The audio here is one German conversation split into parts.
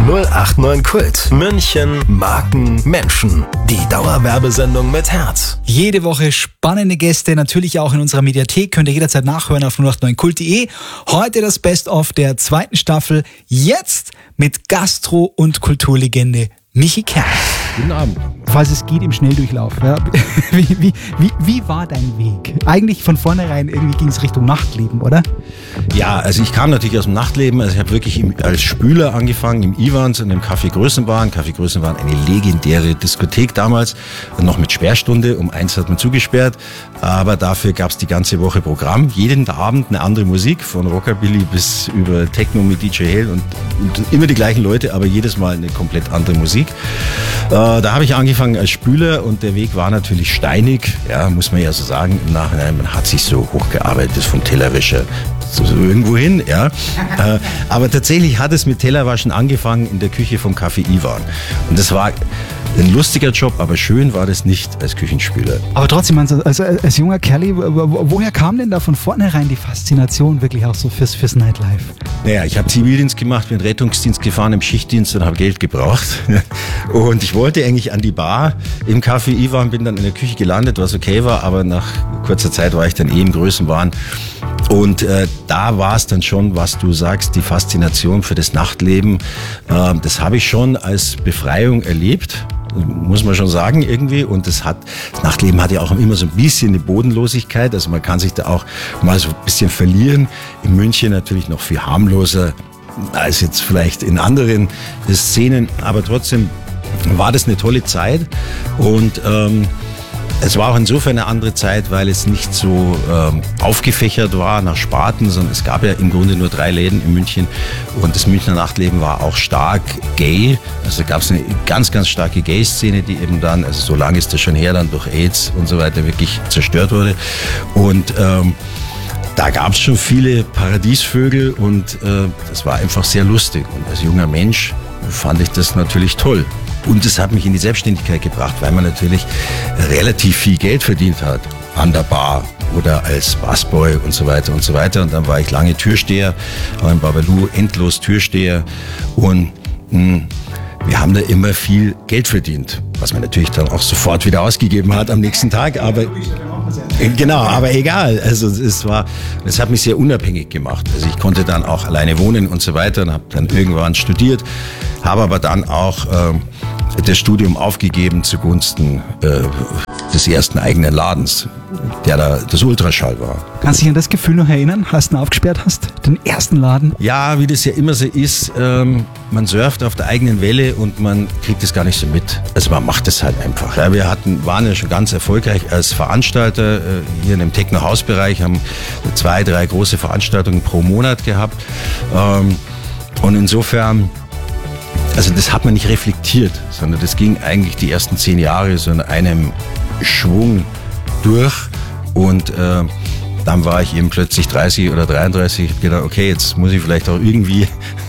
089 Kult. München, Marken, Menschen. Die Dauerwerbesendung mit Herz. Jede Woche spannende Gäste, natürlich auch in unserer Mediathek. Könnt ihr jederzeit nachhören auf 089kult.de. Heute das Best-of der 2. Staffel. Jetzt mit Gastro- und Kulturlegende Michi Kerr. Guten Abend. Falls es geht, im Schnelldurchlauf. Ja. Wie war dein Weg? Eigentlich von vornherein irgendwie ging es Richtung Nachtleben, oder? Ja, also ich kam natürlich aus dem Nachtleben. Also ich habe wirklich als Spüler angefangen im Iwans und im Café Größenwahn. Café Größenwahn, eine legendäre Diskothek damals. Noch mit Sperrstunde. Um 1 hat man zugesperrt. Aber dafür gab es die ganze Woche Programm. Jeden Abend eine andere Musik. Von Rockabilly bis über Techno mit DJ Hale. Und immer die gleichen Leute, aber jedes Mal eine komplett andere Musik. Da habe ich angefangen als Spüler und der Weg war natürlich steinig, ja, muss man ja so sagen. Im Nachhinein, man hat sich so hochgearbeitet vom Tellerwäscher so irgendwo hin, ja. Aber tatsächlich hat es mit Tellerwaschen angefangen in der Küche vom Café Iwan. Und das war ein lustiger Job, aber schön war das nicht als Küchenspüler. Aber trotzdem, also als junger Kerli, woher kam denn da von vornherein die Faszination wirklich auch so fürs Nightlife? Naja, ich habe Zivildienst gemacht, bin Rettungsdienst gefahren im Schichtdienst und habe Geld gebraucht. Und ich wollte eigentlich an die Bar im Café Iwan, bin dann in der Küche gelandet, was okay war, aber nach kurzer Zeit war ich dann im Größenwahn. Und da war es dann schon, was du sagst, die Faszination für das Nachtleben. Das habe ich schon als Befreiung erlebt, muss man schon sagen irgendwie. Und das Nachtleben hat ja auch immer so ein bisschen eine Bodenlosigkeit. Also man kann sich da auch mal so ein bisschen verlieren. In München natürlich noch viel harmloser als jetzt vielleicht in anderen Szenen. Aber trotzdem war das eine tolle Zeit. Und es war auch insofern eine andere Zeit, weil es nicht so aufgefächert war nach Sparten, sondern es gab ja im Grunde nur 3 Läden in München und das Münchner Nachtleben war auch stark gay. Also gab es eine ganz, ganz starke Gay-Szene, die eben dann, also so lange ist das schon her, dann durch AIDS und so weiter wirklich zerstört wurde. Und da gab es schon viele Paradiesvögel und das war einfach sehr lustig. Und als junger Mensch fand ich das natürlich toll. Und es hat mich in die Selbstständigkeit gebracht, weil man natürlich relativ viel Geld verdient hat an der Bar oder als Busboy und so weiter und so weiter. Und dann war ich lange Türsteher, war in Babalu endlos Türsteher und wir haben da immer viel Geld verdient, was man natürlich dann auch sofort wieder ausgegeben hat am nächsten Tag. Aber genau, aber egal. Also es hat mich sehr unabhängig gemacht. Also ich konnte dann auch alleine wohnen und so weiter und habe dann irgendwann studiert, habe aber dann auch das Studium aufgegeben zugunsten des ersten eigenen Ladens, der da das Ultraschall war. Kannst du dich an das Gefühl noch erinnern, als du ihn aufgesperrt hast? Den ersten Laden? Ja, wie das ja immer so ist, man surft auf der eigenen Welle und man kriegt es gar nicht so mit. Also man macht es halt einfach. Ja, wir waren ja schon ganz erfolgreich als Veranstalter hier in dem Techno-House-Bereich, haben 2, 3 große Veranstaltungen pro Monat gehabt. Und insofern, also das hat man nicht reflektiert, sondern das ging eigentlich die ersten 10 Jahre so in einem Schwung durch und dann war ich eben plötzlich 30 oder 33, ich habe gedacht, okay, jetzt muss ich vielleicht auch irgendwie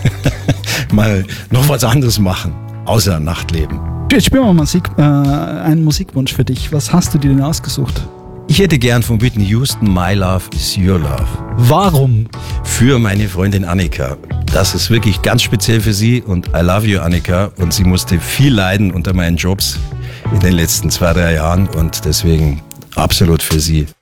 mal noch was anderes machen, außer Nachtleben. Jetzt spielen wir mal einen Musikwunsch für dich. Was hast du dir denn ausgesucht? Ich hätte gern von Whitney Houston My Love is Your Love. Warum? Für meine Freundin Annika. Das ist wirklich ganz speziell für sie und I love you, Annika. Und sie musste viel leiden unter meinen Jobs in den letzten 2, 3 Jahren und deswegen absolut für sie.